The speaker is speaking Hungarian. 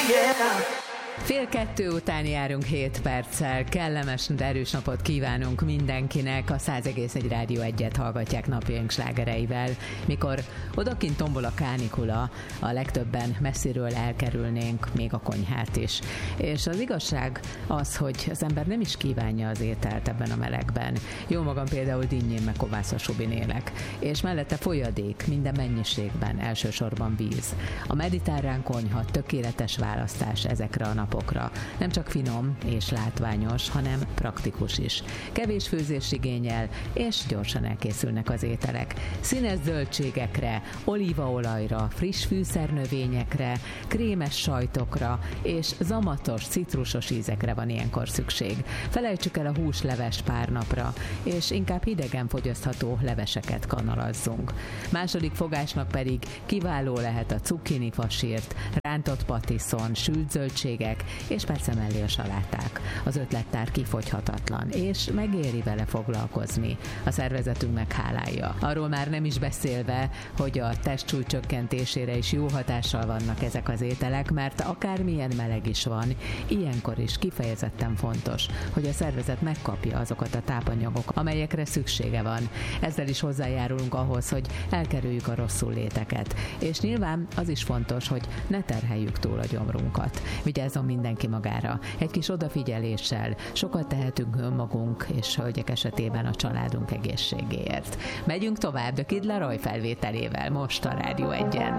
Fél kettő után járunk 7 perccel. Kellemes, erős napot kívánunk mindenkinek. A 100,1 Rádió 1-et hallgatják napjaink slágereivel. Mikor odakint tombol a kánikula, a legtöbben messziről elkerülnénk még a konyhát is. És az igazság az, hogy az ember nem is kívánja az ételt ebben a melegben. Jó magam például dinnyén meg kovászasubin élek. És mellette folyadék, minden mennyiségben, elsősorban víz. A mediterrán konyha tökéletes választás ezekre a napokra. Nem csak finom és látványos, hanem praktikus is. Kevés főzésigénnyel, és gyorsan elkészülnek az ételek. Színes zöldségekre, olívaolajra, friss fűszernövényekre, krémes sajtokra és zamatos, citrusos ízekre van ilyenkor szükség. Felejtsük el a húslevest pár napra, és inkább hidegen fogyasztható leveseket kanalazzunk. Második fogásnak pedig kiváló lehet a cukkini fasírt, rántott patiszon, sült zöldségek, és persze mellé a saláták. Az ötlettár kifogyhatatlan, és megéri vele foglalkozni. A szervezetünknek hálálja. Arról már nem is beszélve, hogy a testsúly csökkentésére is jó hatással vannak ezek az ételek, mert akármilyen meleg is van, ilyenkor is kifejezetten fontos, hogy a szervezet megkapja azokat a tápanyagok, amelyekre szüksége van. Ezzel is hozzájárulunk ahhoz, hogy elkerüljük a rosszul léteket. És nyilván az is fontos, hogy ne terheljük túl a gyomrunkat. Vigyázzon mindenki magára. Egy kis odafigyeléssel sokat tehetünk önmagunk és hölgyek esetében a családunk egészségéért. Megyünk tovább, The Kid Laroi felvételével most a Rádió 1-en.